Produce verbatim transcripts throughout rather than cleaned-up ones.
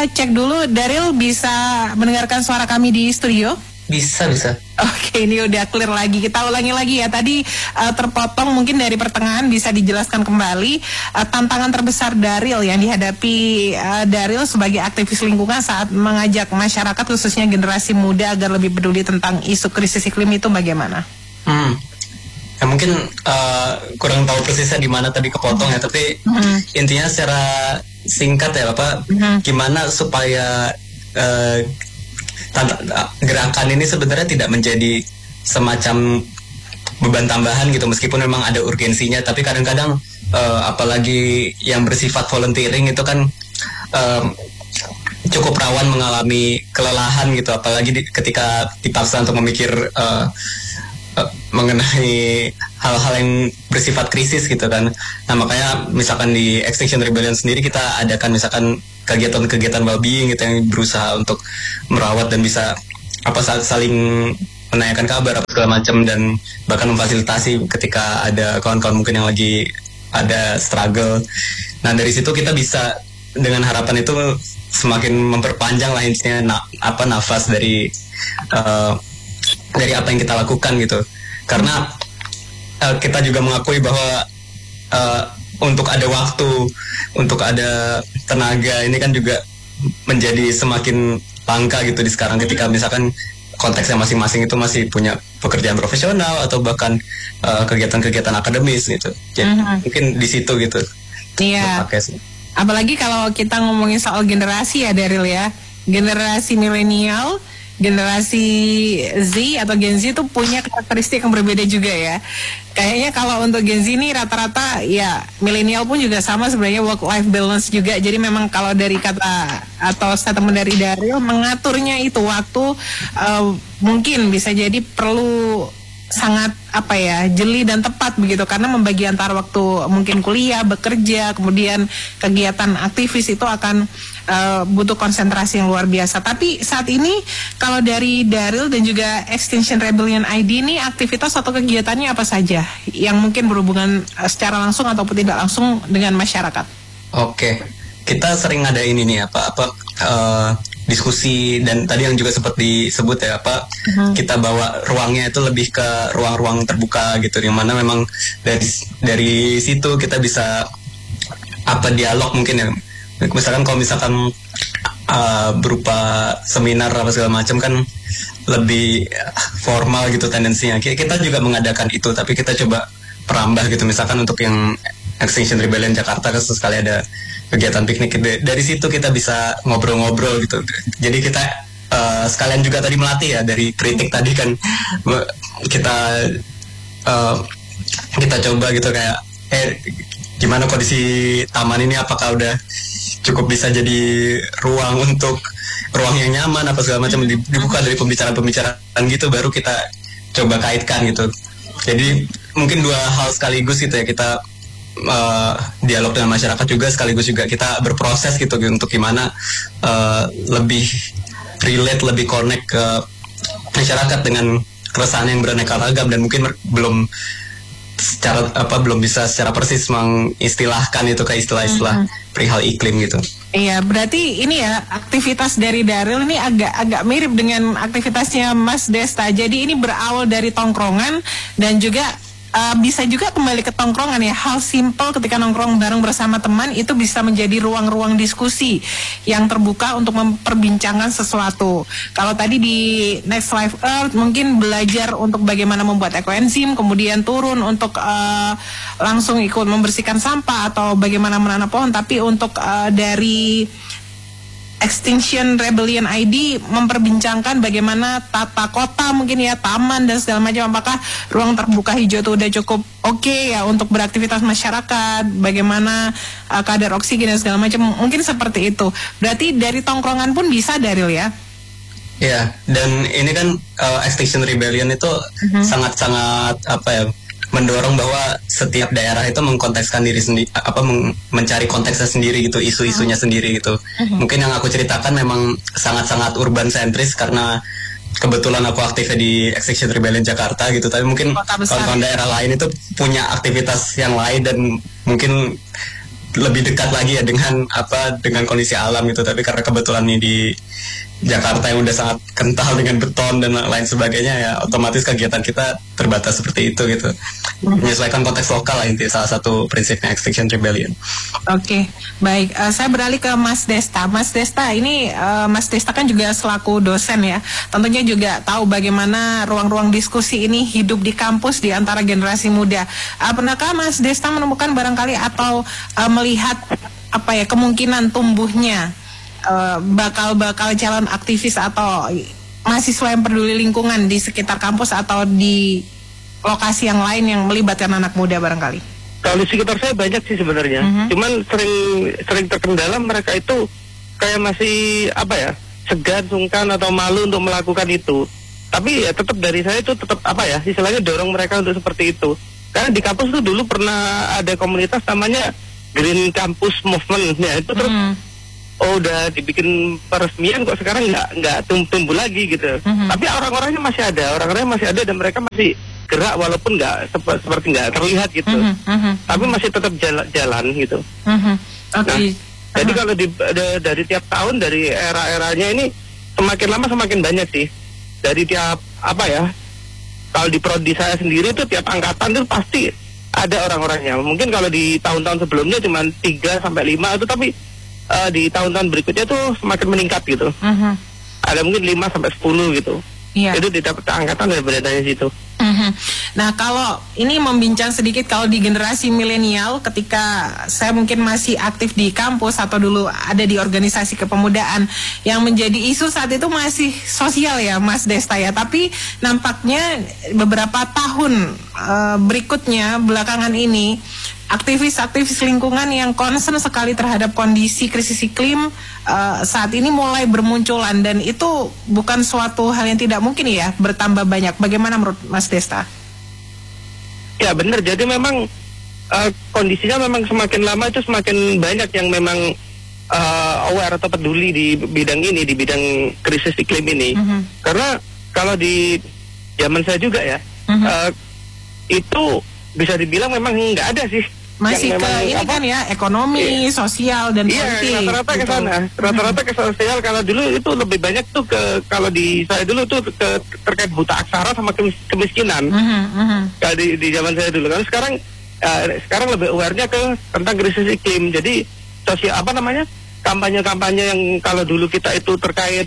kita cek dulu, Daryl bisa mendengarkan suara kami di studio? Bisa, bisa. Oke, ini udah clear lagi. Kita ulangi lagi ya. Tadi uh, terpotong mungkin dari pertengahan, bisa dijelaskan kembali uh, tantangan terbesar Daryl yang dihadapi uh, Daryl sebagai aktivis lingkungan saat mengajak masyarakat khususnya generasi muda agar lebih peduli tentang isu krisis iklim itu bagaimana? Hmm. Ya mungkin uh, kurang tahu persisnya di mana tadi kepotong ya, tapi mm-hmm. intinya secara singkat ya Bapak, mm-hmm. gimana supaya uh, tanta- gerakan ini sebenarnya tidak menjadi semacam beban tambahan gitu, meskipun memang ada urgensinya, tapi kadang-kadang uh, apalagi yang bersifat volunteering itu kan uh, cukup rawan mengalami kelelahan gitu, apalagi di, ketika dipaksa untuk memikir uh, Uh, mengenai hal-hal yang bersifat krisis gitu kan. Nah makanya misalkan di Extinction Rebellion sendiri kita adakan misalkan kegiatan-kegiatan well-being gitu yang berusaha untuk merawat dan bisa apa saling menanyakan kabar apa segala macam, dan bahkan memfasilitasi ketika ada kawan-kawan mungkin yang lagi ada struggle. Nah dari situ kita bisa dengan harapan itu semakin memperpanjang lah intinya na- apa nafas dari uh, dari apa yang kita lakukan gitu, karena uh, kita juga mengakui bahwa uh, untuk ada waktu, untuk ada tenaga ini kan juga menjadi semakin langka gitu di sekarang, ketika misalkan konteksnya masing-masing itu masih punya pekerjaan profesional atau bahkan uh, kegiatan-kegiatan akademis gitu. Jadi uh-huh. mungkin di situ gitu. Iya. Apalagi kalau kita ngomongin soal generasi ya Daryl ya, generasi milenial, generasi Z atau Gen Z itu punya karakteristik yang berbeda juga ya. Kayaknya kalau untuk Gen Z ini rata-rata ya milenial pun juga sama sebenarnya, work life balance juga. Jadi memang kalau dari kata atau statement dari Daryl, mengaturnya itu waktu uh, mungkin bisa jadi perlu sangat apa ya jeli dan tepat begitu, karena membagi antara waktu mungkin kuliah, bekerja, kemudian kegiatan aktivis itu akan uh, butuh konsentrasi yang luar biasa. Tapi saat ini kalau dari Daryl dan juga Extinction Rebellion I D ini aktivitas atau kegiatannya apa saja yang mungkin berhubungan uh, secara langsung ataupun tidak langsung dengan masyarakat? Oke, kita sering ada ini nih apa apa uh, diskusi, dan tadi yang juga sempat disebut ya apa uh-huh. kita bawa ruangnya itu lebih ke ruang-ruang terbuka gitu, yang mana memang dari dari situ kita bisa apa dialog mungkin ya, misalkan kalau misalkan uh, berupa seminar apa segala macam kan lebih formal gitu tendensinya. Kita juga mengadakan itu, tapi kita coba perambah gitu, misalkan untuk yang Extinction Rebellion Jakarta kan sekali ada kegiatan piknik. Dari situ kita bisa ngobrol-ngobrol gitu. Jadi kita uh, sekalian juga tadi melatih ya, dari kritik tadi kan kita uh, kita coba gitu kayak eh gimana kondisi taman ini, apakah udah cukup bisa jadi ruang untuk ruang yang nyaman apa segala macam, dibuka dari pembicaraan-pembicaraan gitu, baru kita coba kaitkan gitu. Jadi mungkin dua hal sekaligus gitu ya, kita Uh, dialog dengan masyarakat juga, sekaligus juga kita berproses gitu untuk gimana uh, lebih relate, lebih connect ke masyarakat dengan keresahan yang beraneka ragam, dan mungkin belum secara apa belum bisa secara persis mengistilahkan itu ke istilah-istilah mm-hmm. perihal iklim gitu. Iya, berarti ini ya aktivitas dari Daryl ini agak agak mirip dengan aktivitasnya Mas Desta. Jadi ini berawal dari tongkrongan dan juga Uh, bisa juga kembali ke tongkrongan ya. Hal simple ketika nongkrong bareng bersama teman itu bisa menjadi ruang-ruang diskusi yang terbuka untuk memperbincangkan sesuatu. Kalau tadi di Next Life Earth mungkin belajar untuk bagaimana membuat ekoenzim, kemudian turun untuk uh, langsung ikut membersihkan sampah atau bagaimana menanam pohon. Tapi untuk uh, dari Extinction Rebellion I D memperbincangkan bagaimana tata kota mungkin ya, taman dan segala macam, apakah ruang terbuka hijau itu udah cukup oke okay ya untuk beraktivitas masyarakat, bagaimana uh, kadar oksigen dan segala macam, mungkin seperti itu. Berarti dari tongkrongan pun bisa, Daryl ya? Ya, dan ini kan uh, Extinction Rebellion itu uh-huh. sangat-sangat apa ya, mendorong bahwa setiap daerah itu mengkontekskan diri sendiri, apa men- mencari konteksnya sendiri gitu, isu-isunya sendiri gitu. Uh-huh. Mungkin yang aku ceritakan memang sangat-sangat urban sentris karena kebetulan aku aktifnya di Extinction Rebellion Jakarta gitu, tapi mungkin kawan-kawan daerah lain itu punya aktivitas yang lain dan mungkin lebih dekat lagi ya dengan apa dengan kondisi alam gitu. Tapi karena kebetulan nih di Jakarta yang udah sangat kental dengan beton dan lain sebagainya, ya otomatis kegiatan kita terbatas seperti itu gitu. Menyesuaikan konteks lokal lah intinya, salah satu prinsipnya Extinction Rebellion. Oke, okay, baik. Uh, saya beralih ke Mas Desta. Mas Desta, ini uh, Mas Desta kan juga selaku dosen ya, tentunya juga tahu bagaimana ruang-ruang diskusi ini hidup di kampus di antara generasi muda. Uh, pernahkah Mas Desta menemukan barangkali atau uh, melihat apa ya kemungkinan tumbuhnya uh, bakal-bakal calon aktivis atau mahasiswa yang peduli lingkungan di sekitar kampus atau di lokasi yang lain yang melibatkan anak muda barangkali? Kalau di sekitar saya banyak sih sebenarnya, uh-huh. cuman sering sering terkendala mereka itu kayak masih apa ya, segan, sungkan atau malu untuk melakukan itu. Tapi ya tetap dari saya itu tetap apa ya, istilahnya dorong mereka untuk seperti itu. Karena di kampus itu dulu pernah ada komunitas namanya Green Campus Movement, ya itu terus uh-huh. oh udah dibikin peresmian kok sekarang nggak nggak tumbuh lagi gitu. Uh-huh. Tapi orang-orangnya masih ada, orang-orangnya masih ada dan mereka masih gerak walaupun nggak sep- seperti nggak terlihat gitu, uh-huh, uh-huh. tapi masih tetap jalan, jalan gitu. Uh-huh. Okay. Nah, uh-huh. Jadi kalau di, de, dari tiap tahun dari era-eranya ini semakin lama semakin banyak sih. Dari tiap apa ya? Kalau di prodi saya sendiri itu tiap angkatan itu pasti ada orang-orangnya. Mungkin kalau di tahun-tahun sebelumnya cuma tiga sampai lima itu, tapi uh, di tahun-tahun berikutnya tuh semakin meningkat gitu. Uh-huh. Ada mungkin lima sampai sepuluh gitu. Yeah. Itu didapat angkatan dari beradanya situ. Mm-hmm. Nah, kalau ini membincang sedikit kalau di generasi milenial, ketika saya mungkin masih aktif di kampus atau dulu ada di organisasi kepemudaan, yang menjadi isu saat itu masih sosial ya Mas Desta ya, tapi nampaknya beberapa tahun uh, berikutnya belakangan ini aktivis-aktivis lingkungan yang concern sekali terhadap kondisi krisis iklim uh, saat ini mulai bermunculan, dan itu bukan suatu hal yang tidak mungkin ya bertambah banyak. Bagaimana menurut Mas Desta? Ya benar, jadi memang uh, kondisinya memang semakin lama itu semakin banyak yang memang uh, aware atau peduli di bidang ini, di bidang krisis iklim ini. Uh-huh. Karena kalau di zaman saya juga ya, uh-huh. uh, itu bisa dibilang memang nggak ada sih. Masih ke ini apa, kan ya ekonomi, iya, sosial dan politik. Iya, rata-rata ke sana. Rata-rata ke sosial. Kalau dulu itu lebih banyak tuh ke kalau di saya dulu tuh ke terkait buta aksara sama kemiskinan. Uh-huh, uh-huh. Kalau di, di zaman saya dulu. Kan sekarang uh, sekarang lebih aware-nya ke tentang krisis iklim. Jadi sosial apa namanya? kampanye-kampanye yang kalau dulu kita itu terkait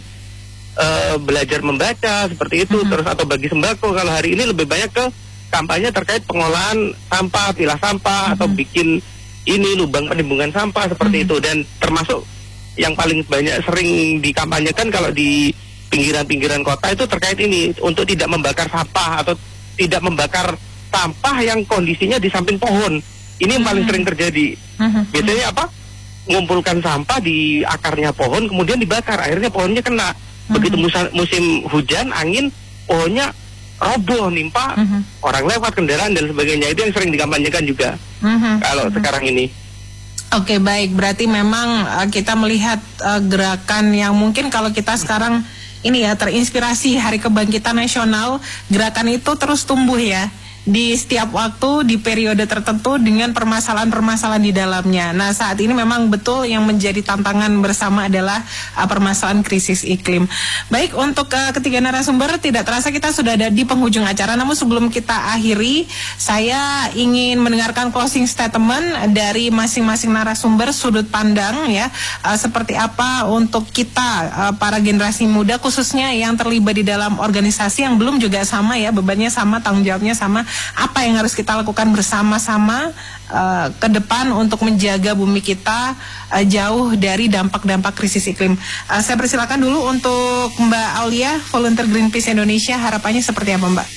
uh, belajar membaca seperti itu, uh-huh. terus atau bagi sembako. Kalau hari ini lebih banyak ke kampanye terkait pengolahan sampah, pilah sampah, mm-hmm. atau bikin ini lubang penimbunan sampah seperti mm-hmm. itu. Dan termasuk yang paling banyak sering dikampanyekan kalau di pinggiran-pinggiran kota itu terkait ini, untuk tidak membakar sampah atau tidak membakar sampah yang kondisinya di samping pohon. Ini yang paling sering terjadi. Mm-hmm. Biasanya apa? Mengumpulkan sampah di akarnya pohon kemudian dibakar, akhirnya pohonnya kena. Mm-hmm. Begitu musim, musim hujan, angin, pohonnya roboh, nimpa uh-huh. orang lewat, kendaraan dan sebagainya. Itu yang sering dikampanyekan juga uh-huh. kalau uh-huh. sekarang ini. Oke, okay, baik. Berarti memang uh, kita melihat uh, gerakan yang mungkin kalau kita sekarang ini ya terinspirasi Hari Kebangkitan Nasional, gerakan itu terus tumbuh ya di setiap waktu, di periode tertentu dengan permasalahan-permasalahan di dalamnya. Nah, saat ini memang betul yang menjadi tantangan bersama adalah uh, permasalahan krisis iklim. Baik, untuk uh, ketiga narasumber, tidak terasa kita sudah ada di penghujung acara. Namun sebelum kita akhiri, saya ingin mendengarkan closing statement dari masing-masing narasumber, sudut pandang ya, uh, seperti apa untuk kita uh, para generasi muda, khususnya yang terlibat di dalam organisasi yang belum juga sama ya, bebannya sama, tanggung jawabnya sama. Apa yang harus kita lakukan bersama-sama uh, ke depan untuk menjaga bumi kita uh, jauh dari dampak-dampak krisis iklim. Uh, saya persilakan dulu untuk Mbak Aulia, volunteer Greenpeace Indonesia. Harapannya seperti apa, Mbak?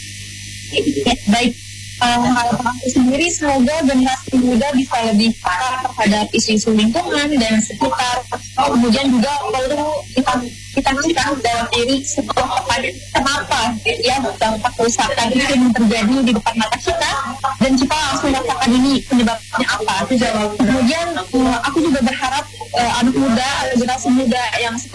Ya, baik. Uh, harapan aku sendiri semoga generasi muda bisa lebih paham terhadap isu-isu lingkungan dan sekitar. Kemudian juga perlu kita kita kita dalam diri sebuah pertanyaan, kenapa ya dampak kerusakan itu yang terjadi di depan mata kita, dan kita langsung merasakan ini penyebabnya apa. Kemudian uh, aku juga berharap uh, anak muda, generasi muda yang sekarang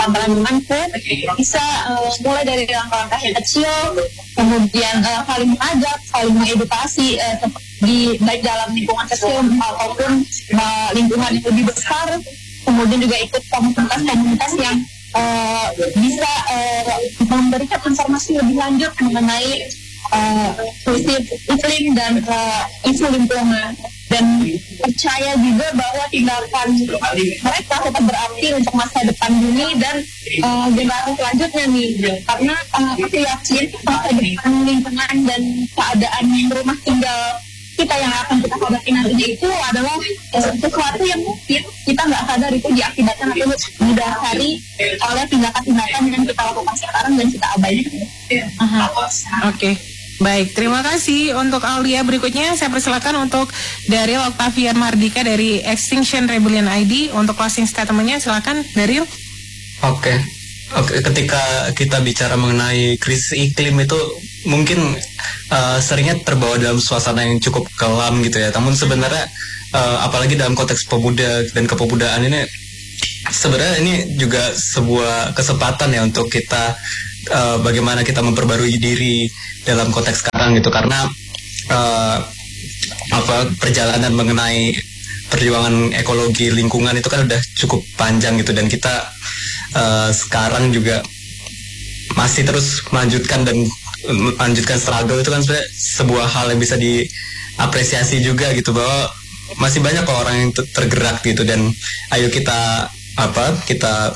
teman-temanku bisa uh, mulai dari langkah-langkah yang kecil, kemudian uh, saling mengajak, saling mengedukasi uh, di baik dalam lingkungan kecil maupun uh, lingkungan yang lebih besar, kemudian juga ikut komunitas-komunitas yang uh, bisa uh, memberikan informasi lebih lanjut mengenai uh, krisis iklim dan uh, isu lingkungan. Dan percaya juga bahwa tindakan mereka tetap berarti untuk masa depan bumi dan uh, generasi selanjutnya nih, karena uh, aku yakin masa depan lingkungan dan keadaan rumah tinggal kita yang akan kita hadapi nantinya itu adalah uh, sesuatu yang mungkin kita nggak sadar itu diakibatkan atau didasari oleh tindakan-tindakan yang kita lakukan sekarang dan kita abaikan. Oke. Okay. Baik, terima kasih untuk Aulia. Berikutnya saya persilakan untuk Daryl Octavian Mardika dari Extinction Rebellion I D untuk closing statement-nya. Silakan Daryl. Oke. Okay. Oke, okay. Ketika kita bicara mengenai krisis iklim itu mungkin uh, seringnya terbawa dalam suasana yang cukup kelam gitu ya. Namun sebenarnya uh, apalagi dalam konteks pemuda dan kepemudaan ini, sebenarnya ini juga sebuah kesempatan ya untuk kita uh, bagaimana kita memperbarui diri dalam konteks sekarang gitu, karena uh, apa perjalanan mengenai perjuangan ekologi lingkungan itu kan udah cukup panjang gitu, dan kita uh, sekarang juga masih terus melanjutkan dan melanjutkan struggle itu kan sebenarnya sebuah hal yang bisa diapresiasi juga gitu, bahwa masih banyak orang yang tergerak gitu, dan ayo kita apa kita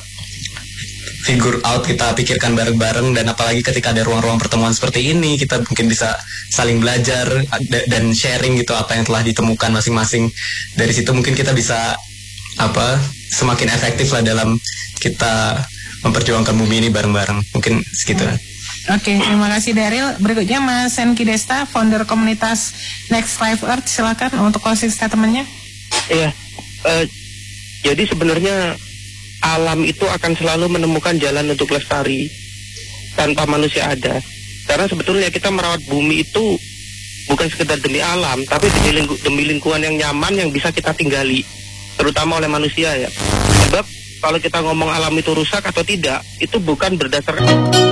figure out, kita pikirkan bareng-bareng, dan apalagi ketika ada ruang-ruang pertemuan seperti ini, kita mungkin bisa saling belajar dan sharing gitu apa yang telah ditemukan masing-masing. Dari situ mungkin kita bisa apa semakin efektif lah dalam kita memperjuangkan bumi ini bareng-bareng. Mungkin segitu. Oke, okay, terima kasih Daryl. Berikutnya Mas Senki Desta, founder komunitas Next Life Earth. Silakan untuk closing statement-nya. Iya, uh, jadi sebenarnya alam itu akan selalu menemukan jalan untuk lestari tanpa manusia ada. Karena sebetulnya kita merawat bumi itu bukan sekedar demi alam, tapi demi, lingku, demi lingkungan yang nyaman yang bisa kita tinggali, terutama oleh manusia ya. Sebab kalau kita ngomong alam itu rusak atau tidak, itu bukan berdasarkan